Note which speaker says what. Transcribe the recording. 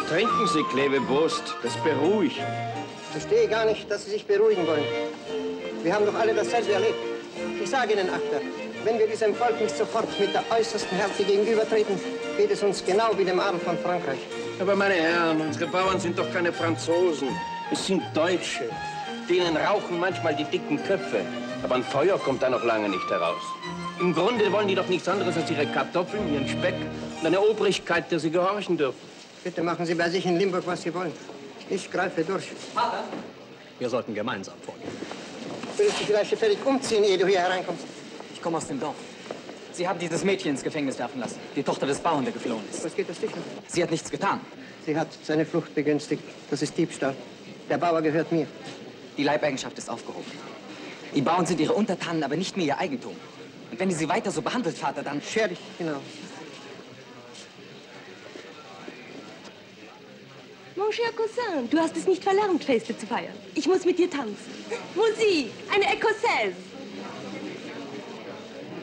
Speaker 1: Trinken Sie, Klebebost. Das beruhigt.
Speaker 2: Ich verstehe gar nicht, dass Sie sich beruhigen wollen. Wir haben doch alle dasselbe erlebt. Ich sage Ihnen, Achter, wenn wir diesem Volk nicht sofort mit der äußersten Härte gegenübertreten, geht es uns genau wie dem Adel von Frankreich.
Speaker 1: Aber meine Herren, unsere Bauern sind doch keine Franzosen. Es sind Deutsche. Denen rauchen manchmal die dicken Köpfe. Aber ein Feuer kommt da noch lange nicht heraus. Im Grunde wollen die doch nichts anderes als ihre Kartoffeln, ihren Speck und eine Obrigkeit, der sie gehorchen dürfen.
Speaker 2: Bitte machen Sie bei sich in Limburg, was Sie wollen. Ich greife durch.
Speaker 3: Vater, wir sollten gemeinsam vorgehen.
Speaker 2: Würdest du vielleicht gefällig umziehen, ehe du hier hereinkommst?
Speaker 3: Ich komme aus dem Dorf. Sie haben dieses Mädchen ins Gefängnis werfen lassen. Die Tochter des Bauern, der geflohen ist.
Speaker 2: Was geht das dich an?
Speaker 3: Sie hat nichts getan.
Speaker 2: Sie hat seine Flucht begünstigt. Das ist Diebstahl. Der Bauer gehört mir.
Speaker 3: Die Leibeigenschaft ist aufgehoben. Die Bauern sind ihre Untertanen, aber nicht mehr ihr Eigentum. Und wenn ihr sie weiter so behandelt, Vater, dann...
Speaker 2: Scher dich hinaus.
Speaker 4: Mon cher Cousin, du hast es nicht verlernt, Feste zu feiern. Ich muss mit dir tanzen. Musik, eine Écossaise.